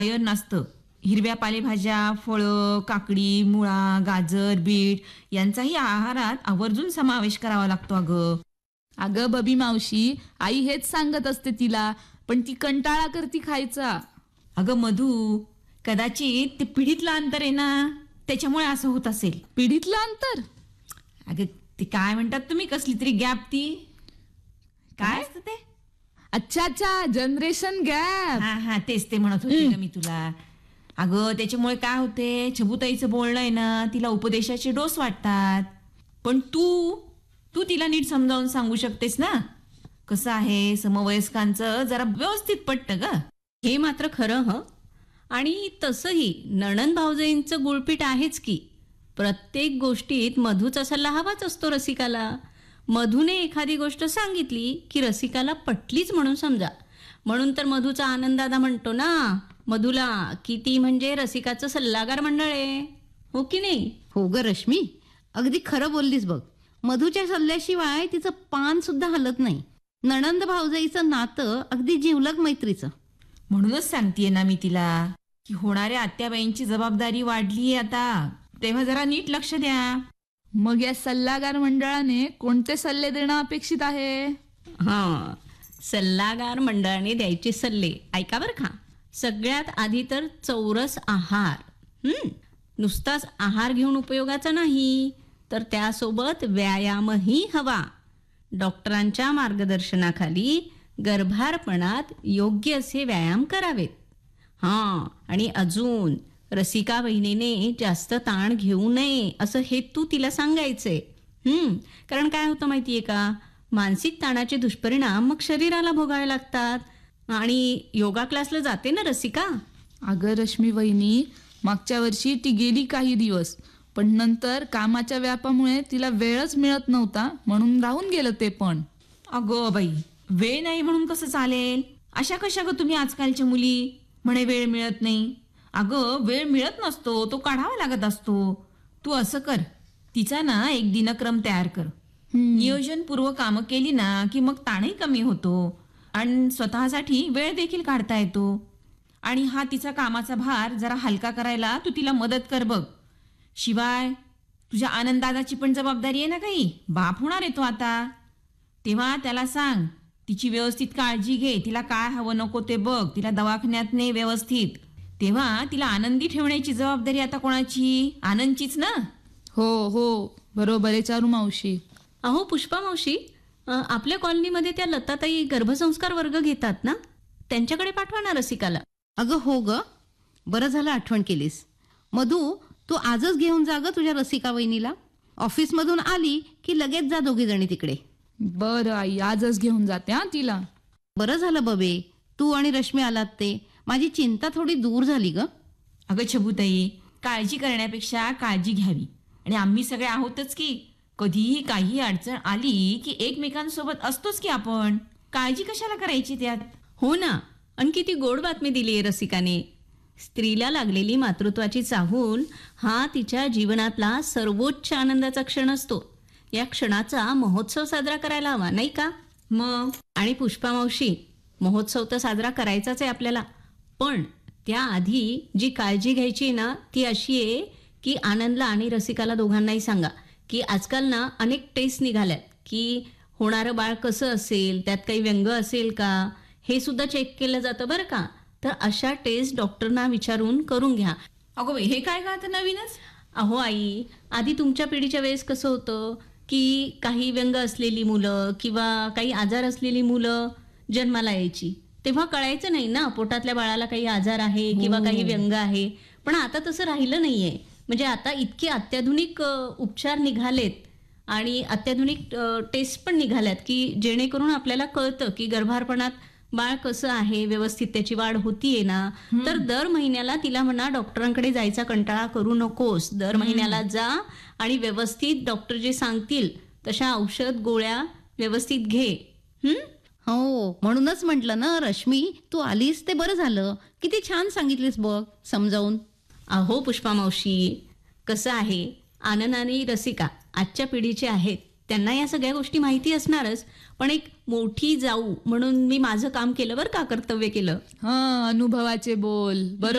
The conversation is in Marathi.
आयर्न असतं. हिरव्या पालेभाज्या, फळं, काकडी, मुळा, गाजर, बीट यांचाही आहारात आवर्जून समावेश करावा लागतो अगं. अगं बबी मावशी, आई हेच सांगत असते तिला, पण ती कंटाळा करती खायचा. अगं मधू, कदाचित ते पिढीतलं अंतर आहे ना, त्याच्यामुळे असं होत असेल. पिढीतलं अंतर? अगं ते काय म्हणतात तुम्ही, कसली तरी गॅप ती काय असतं ते? अच्छा अच्छा, जनरेशन गॅप. हा हा, तेच ते म्हणत होते ना मी तुला. अगं त्याच्यामुळे काय होते, छबुताईचं बोलणं आहे ना, तिला उपदेशाचे डोस वाटतात. पण तू तू तिला नीट समजावून सांगू शकतेस ना. कसं आहे, समवयस्कांचं जरा व्यवस्थित पटतं ग. हे मात्र खरं आणि तसंही नणंद भावजाईंचं गुळपीट आहेच की. प्रत्येक गोष्टीत मधूचा सल्ला हवाच असतो रसिकाला. मधूने एखादी गोष्ट सांगितली की रसिकाला पटलीच म्हणून समजा. म्हणून तर मधूचा आनंददादा म्हणतो ना मधुला, की ती म्हणजे रसिकाचं सल्लागार मंडळ आहे, हो की नाही? हो ग रश्मी, अगदी खरं बोललीस बघ. मधूच्या सल्ल्याशिवाय तिचं पान सुद्धा हलत नाही. नणंद भावजाईचं नातं अगदी जिवलग मैत्रीचं. म्हणूनच सांगतेय ना मी तिला की होणाऱ्या आत्याबाईंची जबाबदारी वाढलीये आता, तेव्हा जरा नीट लक्ष द्या. मग या सल्लागार मंडळाने कोणते सल्ले देणं अपेक्षित आहे? सल्लागार मंडळाने द्यायचे सल्ले ऐका बरं का. सगळ्यात आधी तर चौरस आहार. नुसताच आहार घेऊन उपयोगाचा नाही, तर त्यासोबत व्यायामही हवा. डॉक्टरांच्या मार्गदर्शनाखाली गर्भारपणात योग्य असे व्यायाम करावेत. आणि अजून रसिका बहिणीने जास्त ताण घेऊ नये असं हे तू तिला सांगायचंय. कारण काय होतं माहितीये का, मानसिक ताणाचे दुष्परिणाम मग शरीराला भोगावे लागतात. आणि योगा क्लासला जाते ना रसिका. अगं रश्मी वहिनी, मागच्या वर्षी ती गेली काही दिवस, पण नंतर कामाच्या व्यापामुळे तिला वेळच मिळत नव्हता, म्हणून राहून गेलं ते पण. अगं बाई, वेळ नाही म्हणून कसं चालेल? अशा कशा ग तुम्ही आजकालच्या मुली, म्हणे वेळ मिळत नाही. अगं वेळ मिळत नसतो, तो काढावा लागत असतो. तू असं कर, तिचा ना एक दिनक्रम तयार कर. नियोजनपूर्वक कामं केली ना की मग ताणही कमी होतो आणि स्वतःसाठी वेळ देखील काढता येतो. आणि हा तिचा कामाचा भार जरा हलका करायला तू तिला मदत कर बघ. शिवाय तुझ्या आनंददादाची पण जबाबदारी आहे ना काही, बाप होणार आहे तो आता. तेव्हा त्याला सांग, तिची व्यवस्थित काळजी घे, तिला काय हवं नको ते बघ, तिला दवाखान्यात ने व्यवस्थित. तेव्हा तिला आनंदी ठेवण्याची जबाबदारी आता कोणाची? आनंदचीच ना. हो बरोबर आहे चारू मावशी. अहो पुष्पा मावशी, आपल्या कॉलनीमध्ये त्या लताताई गर्भसंस्कार वर्ग घेतात ना, त्यांच्याकडे पाठवा ना रसिकाला. अगं हो ग, बरं झालं आठवण केलीस. मधू, तू आजच घेऊन जा ग तुझ्या रसिका वहिनीला. ऑफिसमधून आली की लगेच जा दोघी जणी तिकडे. बरं आई, आजच घेऊन जाते तिला. बरं झालं बबे, तू आणि रश्मी आलात ते. माझी चिंता थोडी दूर झाली ग. अगं छबुताई, काळजी करण्यापेक्षा काळजी घ्यावी. आणि आम्ही सगळे आहोतच की. कधीही काही अडचण आली की एकमेकांसोबत असतोच की आपण. काळजी कशाला करायची त्यात? हो ना. आणि किती गोड बातमी दिली आहे रसिकाने. स्त्रीला लागलेली मातृत्वाची चाहूल हा तिच्या जीवनातला सर्वोच्च आनंदाचा क्षण असतो. या क्षणाचा महोत्सव साजरा करायला हवा, नाही का? मग आणि पुष्पा मावशी, महोत्सव तर साजरा करायचाच आहे आपल्याला, पण त्याआधी जी काळजी घ्यायची आहे ना, ती अशी आहे की आनंदला आणि रसिकाला दोघांनाही सांगा की आजकाल ना अनेक टेस्ट निघाल्यात की होणारं बाळ कसं असेल, त्यात काही व्यंग असेल का, हे सुद्धा चेक केलं जातं बरं का. तर अशा टेस्ट डॉक्टरना विचारून करून घ्या. अगो बाई, हे काय का आता नवीनच? अहो आई, आधी तुमच्या पिढीच्या वेळेस कसं होतं की काही व्यंग असलेली मुलं किंवा काही आजार असलेली मुलं जन्माला यायची, तेव्हा कळायचं नाही ना पोटातल्या बाळाला काही आजार आहे किंवा काही व्यंग आहे. पण आता तसं राहिलं नाहीये. म्हणजे आता इतके अत्याधुनिक उपचार निघालेत आणि अत्याधुनिक टेस्ट पण निघाल्यात की जेणेकरून आपल्याला कळतं की गर्भारपणात बाळ कसं आहे, व्यवस्थित त्याची वाढ होतीये ना. तर दर महिन्याला तिला म्हणा डॉक्टरांकडे जायचा कंटाळा करू नकोस. दर महिन्याला जा आणि व्यवस्थित डॉक्टर जे सांगतील तशा औषध गोळ्या व्यवस्थित घे. हो, म्हणूनच म्हटलं ना रश्मी, तू आलीस ते बरं झालं. किती छान सांगितलीस बघ समजावून. अहो पुष्पा मावशी, कसं आहे, आनंद आणि रसिका आजच्या पिढीचे आहेत, त्यांना या सगळ्या गोष्टी माहिती असणारच, पण एक मोठी जाऊ म्हणून मी माझं काम केलं बरं का, कर्तव्य केलं. अनुभवाचे बोल. बरोबर